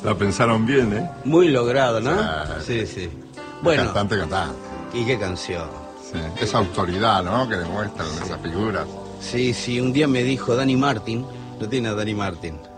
La pensaron bien, ¿eh? Muy logrado, ¿no? Sí. Sí. Bueno. Cantante. ¿Y qué canción? Sí. Esa autoridad, ¿no? Que demuestran esas figuras. Sí, un día me dijo Dani Martin, lo tiene a Dani Martin.